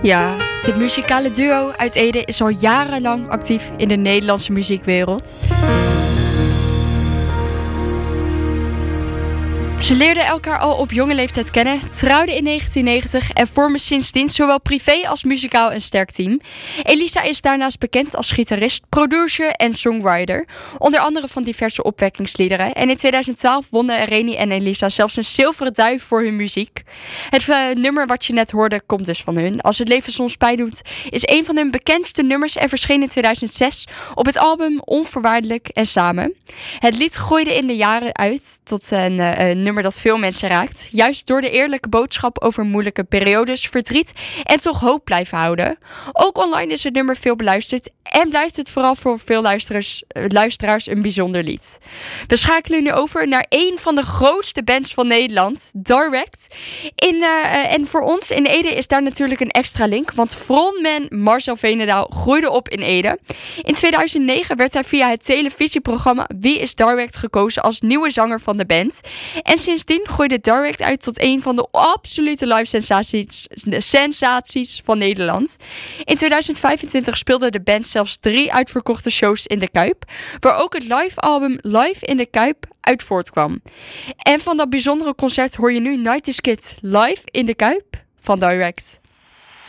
Ja, dit muzikale duo uit Ede is al jarenlang actief in de Nederlandse muziekwereld. Ze leerden elkaar al op jonge leeftijd kennen, trouwden in 1990 en vormen sindsdien zowel privé als muzikaal een sterk team. Elisa is daarnaast bekend als gitarist, producer en songwriter, onder andere van diverse opwekkingsliederen. En in 2012 wonnen Reni en Elisa zelfs een zilveren duif voor hun muziek. Het nummer wat je net hoorde komt dus van hun. Als het leven soms pijn doet, is een van hun bekendste nummers en verscheen in 2006 op het album Onvoorwaardelijk en Samen. Het lied groeide in de jaren uit tot een nummer dat veel mensen raakt. Juist door de eerlijke boodschap over moeilijke periodes, verdriet en toch hoop blijven houden. Ook online is het nummer veel beluisterd en blijft het vooral voor veel luisteraars een bijzonder lied. We schakelen nu over naar een van de grootste bands van Nederland, Direct. En voor ons in Ede is daar natuurlijk een extra link, want frontman Marcel Veenendaal groeide op in Ede. In 2009 werd hij via het televisieprogramma Wie is Direct gekozen als nieuwe zanger van de band. En sindsdien groeide Direct uit tot een van de absolute live sensaties van Nederland. In 2025 speelde de band zelfs 3 uitverkochte shows in de Kuip, waar ook het live album Live in de Kuip uit voortkwam. En van dat bijzondere concert hoor je nu Night is Kid live in de Kuip van Direct.